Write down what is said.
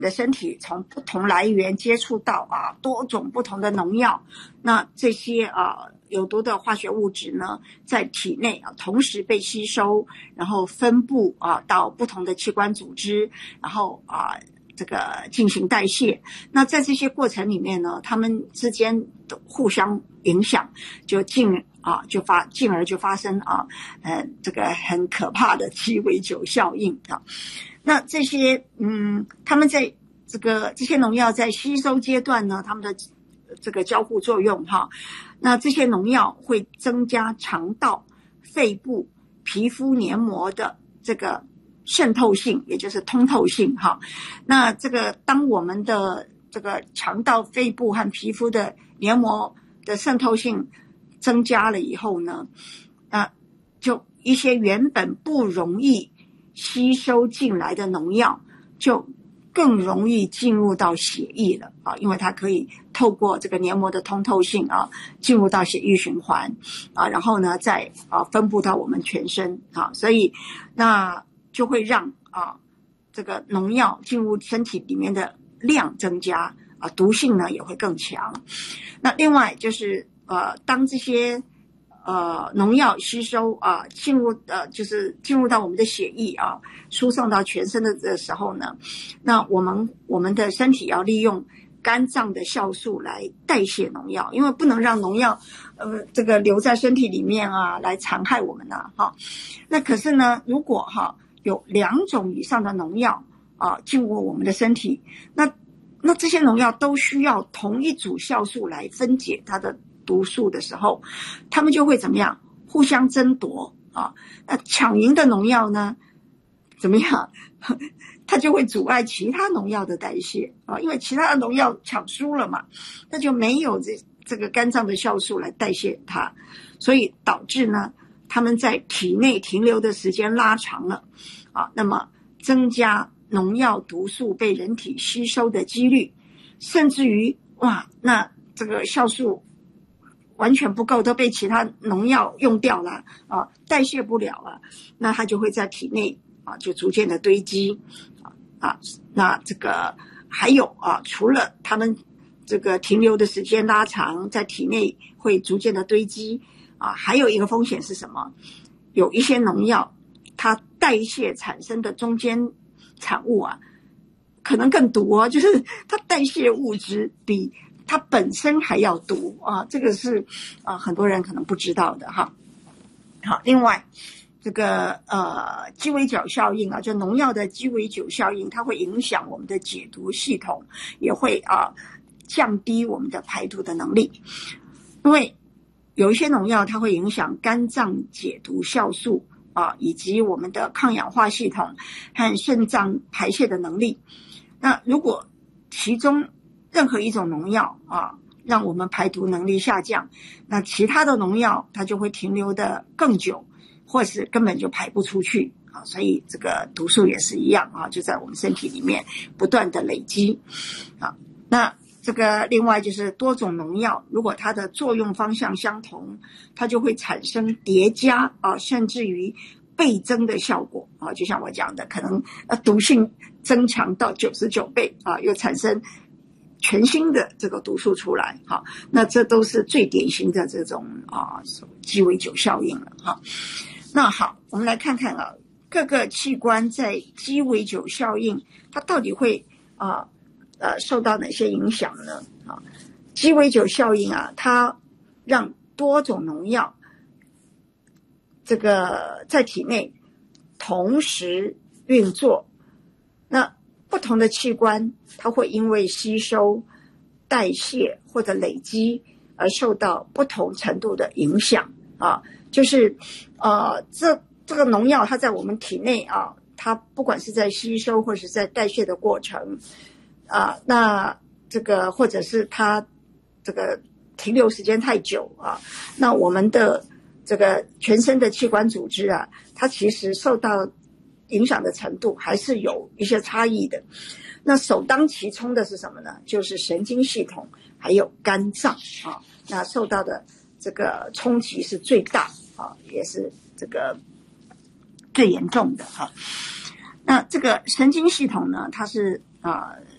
的身体从不同来源接触到多种不同的农药，那这些有毒的化学物质呢，在体内同时被吸收，然后分布到不同的器官组织，然后这个进行代谢。那在这些过程里面呢，它们之间互相影响，进而就发生这个很可怕的鸡尾酒效应那这些他们在这些农药在吸收阶段呢，他们的这个交互作用那这些农药会增加肠道、肺部、皮肤黏膜的这个渗透性，也就是通透性那这个当我们的这个肠道、肺部和皮肤的黏膜的渗透性增加了以后呢，就一些原本不容易吸收进来的农药就更容易进入到血液了因为它可以透过这个黏膜的通透性进入到血液循环然后呢再分布到我们全身所以那就会让这个农药进入身体里面的量增加毒性呢也会更强。那另外就是当这些农药吸收进入到我们的血液输送到全身的时候呢，那我们的身体要利用肝脏的酵素来代谢农药，因为不能让农药这个留在身体里面来残害我们那可是呢，如果有2种以上的农药进入我们的身体，那这些农药都需要同一组酵素来分解它的毒素的时候，他们就会怎么样？互相争夺那抢赢的农药呢，怎么样？它就会阻碍其他农药的代谢因为其他的农药抢输了嘛，那就没有这个肝脏的酵素来代谢它，所以导致呢，它们在体内停留的时间拉长了那么增加农药毒素被人体吸收的几率，甚至于那这个酵素完全不够，都被其他农药用掉了代谢不了那它就会在体内就逐渐的堆积那这个还有除了它们这个停留的时间拉长，在体内会逐渐的堆积还有一个风险是什么？有一些农药它代谢产生的中间产物可能更毒就是它代谢物质比它本身还要毒这个是很多人可能不知道的好，另外这个鸡尾酒效应就农药的鸡尾酒效应，它会影响我们的解毒系统，也会降低我们的排毒的能力。因为有一些农药它会影响肝脏解毒酵素以及我们的抗氧化系统和肾脏排泄的能力。那如果其中任何一种农药让我们排毒能力下降，那其他的农药它就会停留的更久，或是根本就排不出去所以这个毒素也是一样就在我们身体里面不断的累积那这个另外就是多种农药，如果它的作用方向相同，它就会产生叠加甚至于倍增的效果就像我讲的，可能毒性增强到99倍又产生全新的这个毒素出来那这都是最典型的这种鸡尾酒效应了那好，我们来看看各个器官在鸡尾酒效应它到底会受到哪些影响呢鸡尾酒效应它让多种农药这个在体内同时运作，那不同的器官它会因为吸收、代谢或者累积而受到不同程度的影响就是这个农药它在我们体内它不管是在吸收或是在代谢的过程那这个或者是它这个停留时间太久那我们的这个全身的器官组织它其实受到影响的程度还是有一些差异的。那首当其冲的是什么呢？就是神经系统还有肝脏那受到的这个冲击是最大也是这个最严重的那这个神经系统呢，它是啊